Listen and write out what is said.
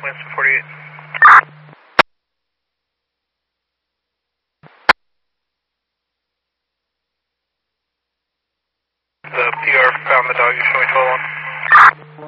Winston 48. The PR found the dog, you're showing 12 on.